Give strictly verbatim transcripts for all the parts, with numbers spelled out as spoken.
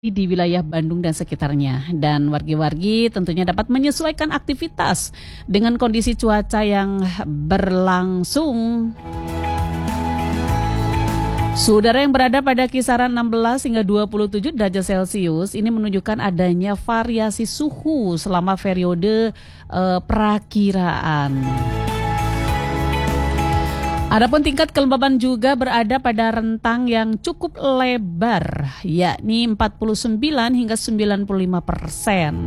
Di wilayah Bandung dan sekitarnya, dan wargi-wargi tentunya dapat menyesuaikan aktivitas dengan kondisi cuaca yang berlangsung. Saudara yang berada pada kisaran enam belas hingga dua puluh tujuh derajat Celcius ini menunjukkan adanya variasi suhu selama periode eh, perakiraan. Adapun tingkat kelembaban juga berada pada rentang yang cukup lebar, yakni empat puluh sembilan hingga sembilan puluh lima persen.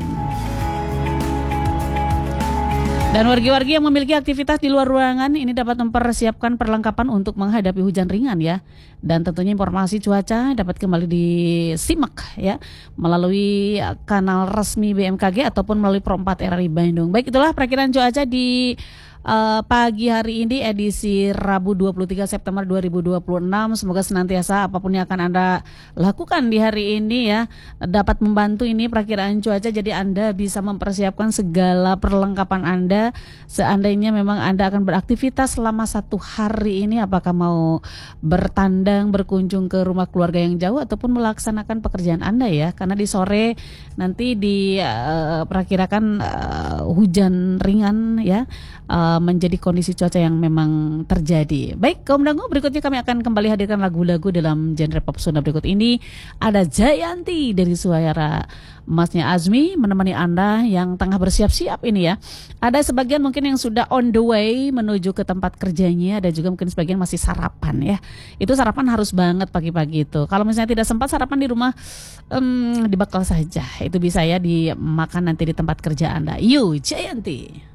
Dan wargi-wargi yang memiliki aktivitas di luar ruangan ini dapat mempersiapkan perlengkapan untuk menghadapi hujan ringan ya. Dan tentunya informasi cuaca dapat kembali disimak ya melalui kanal resmi B M K G ataupun melalui Pro empat R R I Bandung. Baik, itulah perakiraan cuaca di Uh, pagi hari ini edisi Rabu dua puluh tiga September dua ribu dua puluh enam. Semoga senantiasa apapun yang akan Anda lakukan di hari ini ya dapat membantu ini perakiraan cuaca, jadi Anda bisa mempersiapkan segala perlengkapan Anda seandainya memang Anda akan beraktivitas selama satu hari ini, apakah mau bertandang, berkunjung ke rumah keluarga yang jauh ataupun melaksanakan pekerjaan Anda ya, karena di sore nanti diperkirakan uh, uh, hujan ringan ya uh, menjadi kondisi cuaca yang memang terjadi. Baik, kaum dangu, berikutnya kami akan kembali hadirkan lagu-lagu dalam genre pop Sunda. Berikut ini ada Jayanti dari suara Masnya Azmi menemani Anda yang tengah bersiap-siap ini ya. Ada sebagian mungkin yang sudah on the way menuju ke tempat kerjanya, ada juga mungkin sebagian masih sarapan ya. Itu sarapan harus banget pagi-pagi itu. Kalau misalnya tidak sempat sarapan di rumah, um, dibakal saja. Itu bisa ya dimakan nanti di tempat kerja Anda. Yuk, Jayanti.